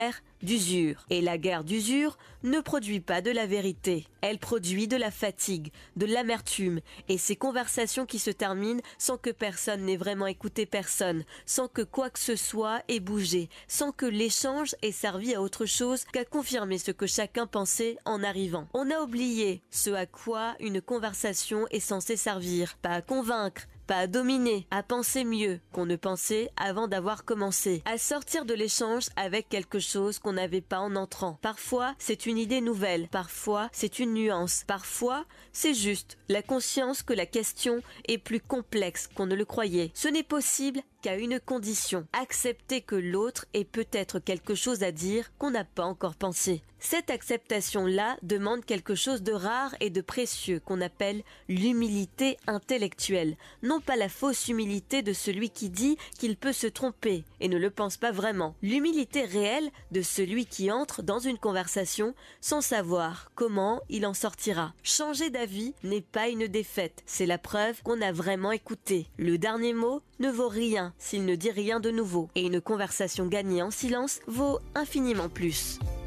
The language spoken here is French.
d'usure. Et la guerre d'usure ne produit pas de la vérité. Elle produit de la fatigue, de l'amertume et ces conversations qui se terminent sans que personne n'ait vraiment écouté personne, sans que quoi que ce soit ait bougé, sans que l'échange ait servi à autre chose qu'à confirmer ce que chacun pensait en arrivant. On a oublié ce à quoi une conversation est censée servir, pas à convaincre, pas à dominer, à penser mieux qu'on ne pensait avant d'avoir commencé, à sortir de l'échange avec quelque chose qu'on n'avait pas en entrant. Parfois, c'est une idée nouvelle, parfois, c'est une nuance, parfois, c'est juste la conscience que la question est plus complexe qu'on ne le croyait. Ce n'est possible qu'à une condition, accepter que l'autre ait peut-être quelque chose à dire qu'on n'a pas encore pensé. Cette acceptation-là demande quelque chose de rare et de précieux qu'on appelle l'humilité intellectuelle, non pas la fausse humilité de celui qui dit qu'il peut se tromper et ne le pense pas vraiment. L'humilité réelle de celui qui entre dans une conversation sans savoir comment il en sortira. Changer d'avis n'est pas une défaite, c'est la preuve qu'on a vraiment écouté. Le dernier mot ne vaut rien s'il ne dit rien de nouveau, et une conversation gagnée en silence vaut infiniment plus.